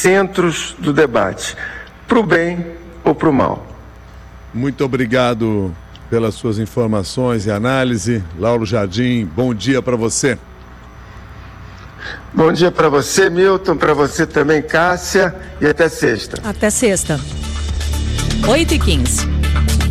centros do debate, para o bem ou para o mal. Muito obrigado pelas suas informações e análise. Lauro Jardim, bom dia para você. Bom dia para você, Milton, para você também, Cássia, e até sexta. Até sexta. 8h15.